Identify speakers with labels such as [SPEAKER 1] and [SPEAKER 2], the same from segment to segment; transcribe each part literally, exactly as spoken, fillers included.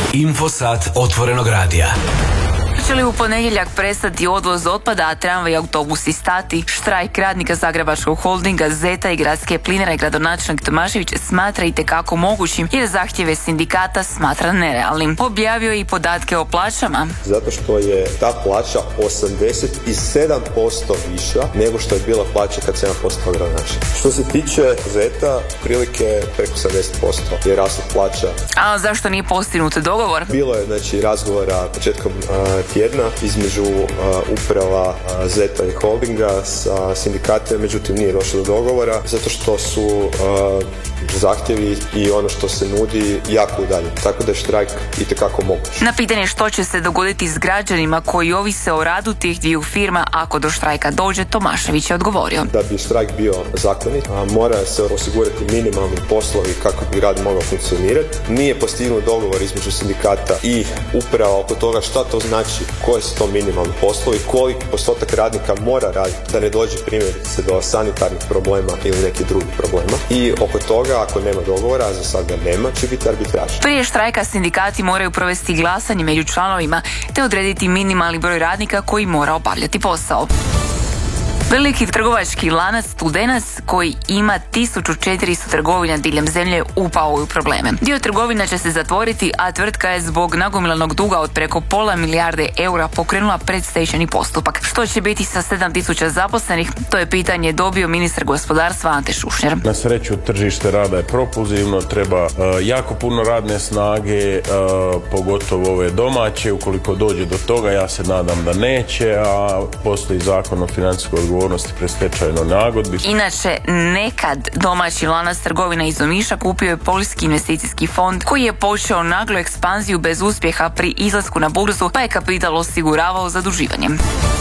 [SPEAKER 1] Infosat otvorenog radija.
[SPEAKER 2] Hoće li u ponedjeljak prestati odvoz otpada, a tramvaj i autobusi stati? Štrajk radnika Zagrebačkog holdinga Zeta i Gradske plinare gradonačelnik Tomašević smatra itekako mogućim, jer zahtjeve sindikata smatra nerealnim. Objavio je i podatke o plaćama.
[SPEAKER 3] Zato što je ta plaća osamdeset sedam posto viša nego što je bila plaća kad sam ja postao gradonačelnik. Što se tiče Zeta, prilike preko sedamdeset posto je rasla plaća.
[SPEAKER 2] A zašto nije postignut dogovor?
[SPEAKER 3] Bilo je znači razgovora početkom uh, tjedna između uh, uprava uh, Zeta i holdinga sa sindikatima, međutim nije došlo do dogovora zato što su uh, zahtjevi i ono što se nudi jako udaljeni. Tako da je štrajk itekako moguć.
[SPEAKER 2] Na pitanje što će se dogoditi s građanima koji ovise o radu tih dviju firma ako do štrajka dođe, Tomašević je odgovorio.
[SPEAKER 3] Da bi štrajk bio zakonit, mora se osigurati minimalni poslovi kako bi rad mogao funkcionirati. Nije postignut dogovor između sindikata i uprava oko toga šta to znači, koji su to minimalni poslovi, koliki postotak radnika mora raditi da ne dođe primjerice do sanitarnih problema ili nekih drugih problema. I oko toga, ako nema dogovora, a za sad ga nema, će biti arbitraž.
[SPEAKER 2] Prije štrajka sindikati moraju provesti glasanje među članovima te odrediti minimalni broj radnika koji mora obavljati posao. Veliki trgovački lanac Studenac koji ima tisuću četiristo trgovina diljem zemlje upao je u probleme. Dio trgovina će se zatvoriti, a tvrtka je zbog nagomilanog duga od preko pola milijarde eura pokrenula predstečajni postupak. Što će biti sa sedam tisuća zaposlenih? To je pitanje dobio ministar gospodarstva Ante Šušnjar.
[SPEAKER 4] Na sreću tržište rada je propulzivno, treba uh, jako puno radne snage, uh, pogotovo ove domaće. Ukoliko dođe do toga, ja se nadam da neće, a postoji zakon o financijskoj odgovornosti predstečajnoj nagodbi.
[SPEAKER 2] Inače, nekad domaći lanac trgovina iz Omiša kupio je poljski investicijski fond koji je počeo naglu ekspanziju bez uspjeha pri izlasku na burzu, pa je kapital osiguravao zaduživanjem.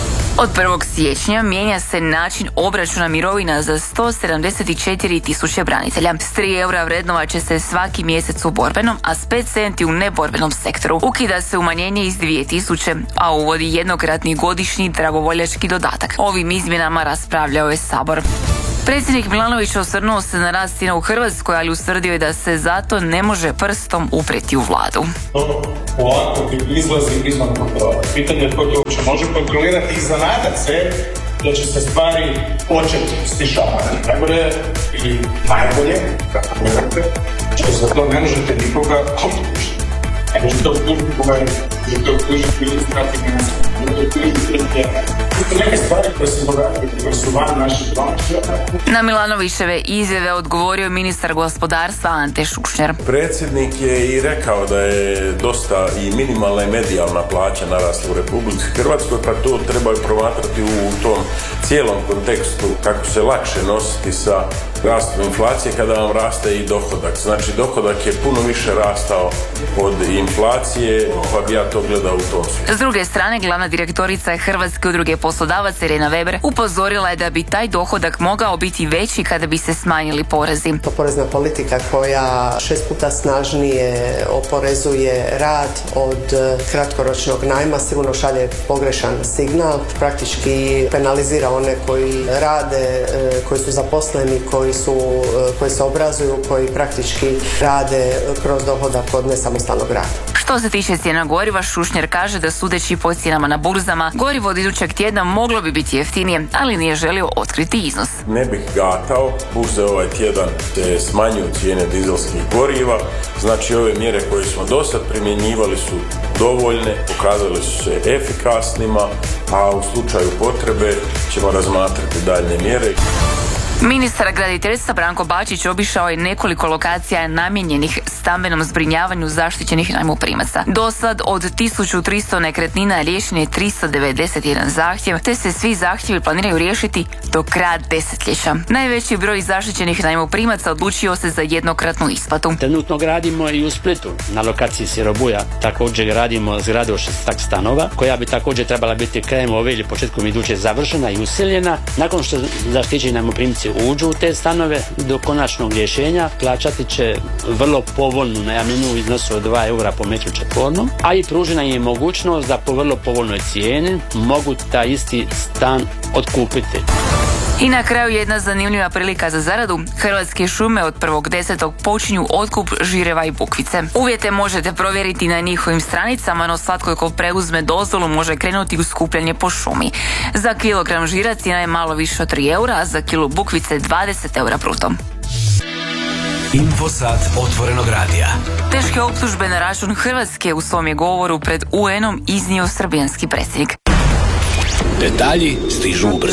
[SPEAKER 2] Od prvog siječnja mijenja se način obračuna mirovina za sto sedamdeset četiri tisuće branitelja. S tri eura vrednovat će se svaki mjesec u borbenom, a s pet centi u neborbenom sektoru. Ukida se umanjenje iz dvije tisuće, a uvodi jednokratni godišnji dragovoljački dodatak. Ovim izmjenama raspravljao je Sabor. Predsjednik Milanović osvrnuo se na rast cijena u Hrvatskoj, ali ustvrdio je da se zato ne može prstom uprijeti u vladu.
[SPEAKER 5] To ovako izlazi izvan kontrola. Pitanje je tko to uopće može kontrolirati i zanadat se da će se stvari početi stišavati. Najbolje i najbolje, kako govorite, što za to ne možete nikoga optužiti. Ne možete optužiti koga je, možete optužiti ministra financija, možete optužiti premijera. Neke stvari koje se događaju, koje su van naših domaća.
[SPEAKER 2] Na Milanovićeve izjave odgovorio ministar gospodarstva Ante Šušnjar.
[SPEAKER 4] Predsjednik je i rekao da je dosta i minimalna i medijalna plaća narasla u Republici Hrvatskoj, pa to treba promatrati u tom cijelom kontekstu kako se lakše nositi sa rastom inflacije kada vam raste i dohodak. Znači, dohodak je puno više rastao od inflacije, pa bi ja to gledao u tom svijetu.
[SPEAKER 2] S druge strane, glavna direktorica Hrvatske udruge poslodavaca Irena Weber upozorila je da bi taj dohodak mogao biti veći kada bi se smanjili porezi.
[SPEAKER 6] Porezna politika koja šest puta snažnije oporezuje rad od kratkoročnog najma sigurno šalje pogrešan signal, praktički penalizira one koji rade, koji su zaposleni, koji su, koji se obrazuju, koji praktički rade kroz dohodak od nesamostalnog rada.
[SPEAKER 2] Što se tiče cijena goriva, Šušnjar kaže da sudeći po cijenama na burzama, gorivo od idućeg tjedna moglo bi biti jeftinije, ali nije želio otkriti iznos.
[SPEAKER 4] Ne bih gatao, burze ovaj tjedan se smanjuju cijene dizelskih goriva, znači ove mjere koje smo do sad primjenjivali su dovoljne, pokazale su se efikasnima, a u slučaju potrebe ćemo razmatrati daljne mjere.
[SPEAKER 2] Ministar graditeljstva Branko Bačić obišao je nekoliko lokacija namijenjenih stambenom zbrinjavanju zaštićenih najmoprimaca. Do sad od tisuću tristo nekretnina riješen je tristo devedeset jedan zahtjev, te se svi zahtjevi planiraju riješiti do kraja desetljeća. Najveći broj zaštićenih najmoprimaca odlučio se za jednokratnu isplatu.
[SPEAKER 7] Trenutno gradimo i u Splitu, na lokaciji Sirobuja, također gradimo zgradu od šestak stanova, koja bi također trebala biti krajem ove ili početkom iduće završena i useljena. Nakon što zaštićeni najmoprimci uđu u te stanove, do konačnog rješenja plaćati će vrlo povoljnu najamninu u iznosu od dva eura po metru četvornom, a i pružena je mogućnost da po vrlo povoljnoj cijeni mogu taj isti stan otkupiti.
[SPEAKER 2] I na kraju jedna zanimljiva prilika za zaradu. Hrvatske šume od prvog desetog počinju otkup žireva i bukvice. Uvjete možete provjeriti na njihovim stranicama, no svatko ko preuzme dozvolu može krenuti u skupljanje po šumi. Za kilogram žira cijena je malo više od tri eura, a za kilo bukvice dvadeset eura bruto.
[SPEAKER 1] Infosat otvorenog radija.
[SPEAKER 2] Teške optužbe na račun Hrvatske u svom je govoru pred U N-om iznio srbijanski predsjednik.
[SPEAKER 1] Detalji stižu ubrzo.